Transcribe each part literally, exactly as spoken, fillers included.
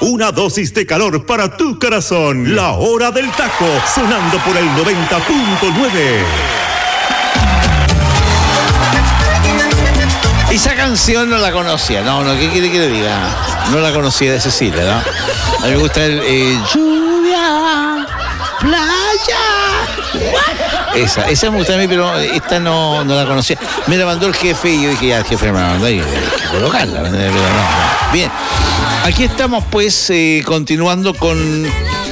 Una dosis de calor para tu corazón. La Hora del Taco, sonando por el noventa punto nueve. Esa canción no la conocía, no, no, ¿qué quiere que le diga? No la conocía de Cecilia, ¿no? A mí me gusta el eh, lluvia, playa. Esa, esa me gusta a mí, pero esta no, no la conocía. Me la mandó el jefe y yo dije, ya, el jefe me la mandó, hay que colocarla. Pero no, no. Bien, aquí estamos pues eh, continuando con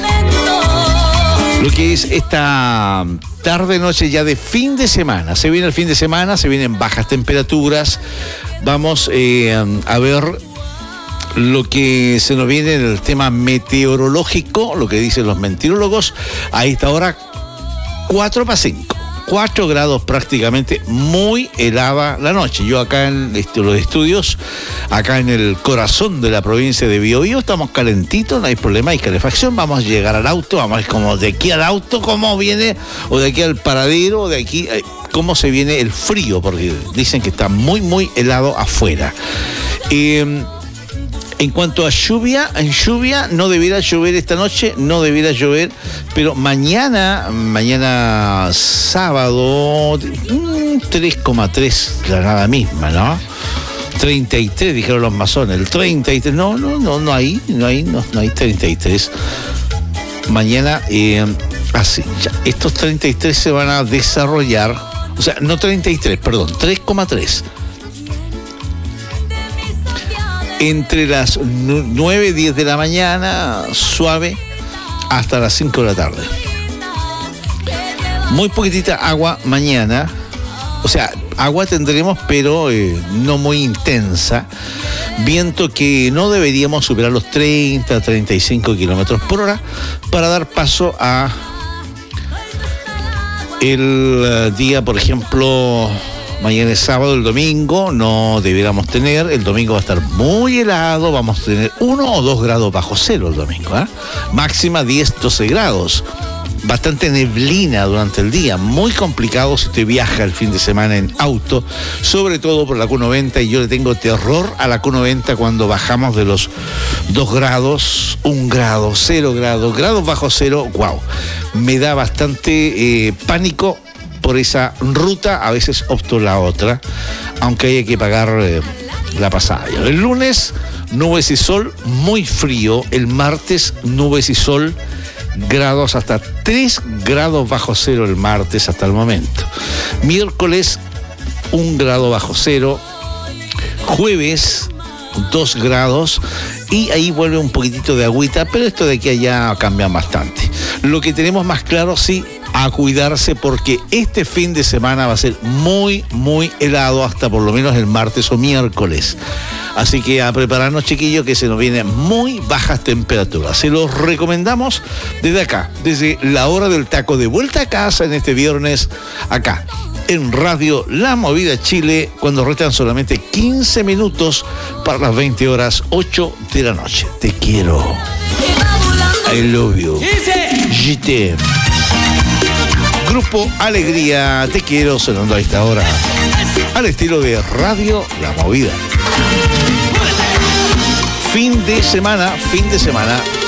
lo que es esta tarde, noche ya de fin de semana. Se viene el fin de semana, se vienen bajas temperaturas. Vamos eh, a ver lo que se nos viene en el tema meteorológico, lo que dicen los meteorólogos. A esta hora, cuatro para cinco. cuatro grados prácticamente, muy helada la noche. Yo acá en este, los estudios, acá en el corazón de la provincia de Biobío, estamos calentitos, no hay problema, hay calefacción. Vamos a llegar al auto, vamos a ver cómo de aquí al auto, cómo viene, o de aquí al paradero, o de aquí, eh, cómo se viene el frío, porque dicen que está muy, muy helado afuera. Eh, En cuanto a lluvia, en lluvia no debiera llover esta noche, no debiera llover, pero mañana, mañana sábado, tres coma tres, la nada misma, ¿no? treinta y tres, dijeron los masones, el treinta y tres, no, no, no, no hay, no hay, no, no hay treinta y tres. Mañana, eh, así, ya, estos treinta y tres se van a desarrollar, o sea, no treinta y tres, perdón, tres coma tres. Entre las nueve y diez de la mañana, suave, hasta las cinco de la tarde. Muy poquitita agua mañana. O sea, agua tendremos, pero eh, no muy intensa. Viento que no deberíamos superar los treinta, treinta y cinco kilómetros por hora para dar paso a el día, por ejemplo, mañana es sábado, el domingo no debiéramos tener, el domingo va a estar muy helado, vamos a tener uno o dos grados bajo cero el domingo, ¿eh? Máxima diez, doce grados, bastante neblina durante el día, muy complicado si usted viaja el fin de semana en auto, sobre todo por la Q noventa, y yo le tengo terror a la Q noventa cuando bajamos de los dos grados, un grado, cero grados, grados bajo cero, wow, me da bastante eh, pánico. Por esa ruta, a veces opto la otra, aunque haya que pagar eh, la pasada. El lunes, nubes y sol, muy frío. El martes, nubes y sol, grados hasta tres grados bajo cero el martes hasta el momento. Miércoles, un grado bajo cero. Jueves, dos grados. Y ahí vuelve un poquitito de agüita, pero esto de aquí a allá cambia bastante. Lo que tenemos más claro, sí, a cuidarse, porque este fin de semana va a ser muy, muy helado hasta por lo menos el martes o miércoles. Así que a prepararnos, chiquillos, que se nos vienen muy bajas temperaturas. Se los recomendamos desde acá, desde la hora del taco, de vuelta a casa en este viernes, acá en Radio La Movida Chile, cuando restan solamente quince minutos para las veinte horas, ocho de la noche. Te quiero. I love you. G T. Grupo Alegría, te quiero, sonando a esta hora, al estilo de Radio La Movida. Fin de semana, fin de semana.